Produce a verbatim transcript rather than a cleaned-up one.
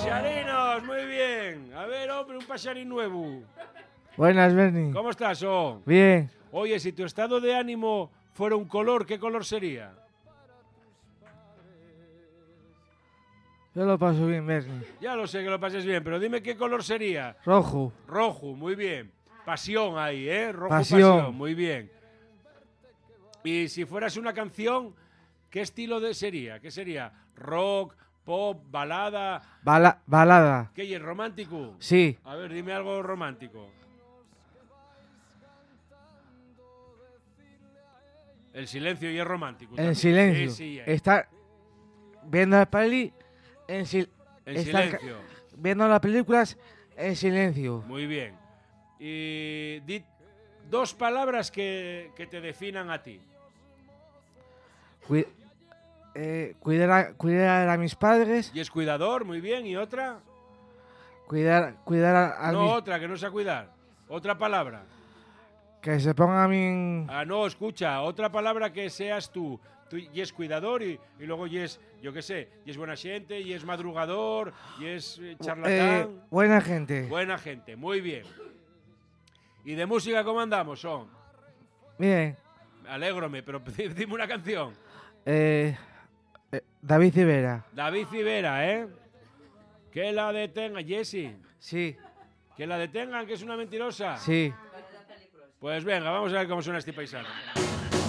Paxarinos, muy bien. A ver, hombre, un paxarín nuevo. Buenas, Bernie. ¿Cómo estás, oh? Bien. Oye, si tu estado de ánimo fuera un color, ¿qué color sería? Yo lo paso bien, Bernie. Ya lo sé que lo pases bien, pero dime qué color sería. Rojo. Rojo, muy bien. Pasión ahí, ¿eh? Rojo, pasión. pasión, muy bien. Y si fueras una canción, ¿qué estilo de sería? ¿Qué sería? ¿Rock, pop, balada? Bala balada. ¿Qué es romántico? Sí. A ver, dime algo romántico. El silencio y es romántico. En también. silencio. Sí, sí, eh. Estar viendo la peli en, sil En estar silencio. viendo las películas en silencio. Muy bien. Y di dos palabras que, que te definan a ti. Cui eh, cuidar, a, cuidar a mis padres. Y es cuidador, muy bien. ¿Y otra? Cuidar, cuidar a, a No, mis... otra, que no sea cuidar. Otra palabra. Que se pongan a mí... Ah, no, escucha, otra palabra que seas tú. Tú y es cuidador y, y luego y es, yo qué sé, y es buena gente, y es madrugador, y es eh, charlatán. Eh, buena gente. Buena gente, muy bien. ¿Y de música cómo andamos, son? Bien. Alégrome, pero dime una canción. Eh, eh, David Civera. David Civera, ¿eh? Que la detenga, Jesse. Sí. Que la detengan, que es una mentirosa. Sí. Pues venga, vamos a ver cómo suena este paisano.